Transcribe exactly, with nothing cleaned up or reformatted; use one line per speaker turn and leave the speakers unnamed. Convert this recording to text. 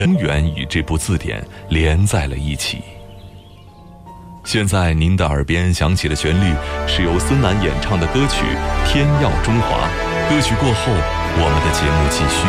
仍然与这部字典连在了一起。现在您的耳边响起的旋律是由孙楠演唱的歌曲《天耀中华》。歌曲过后，我们的节目继续。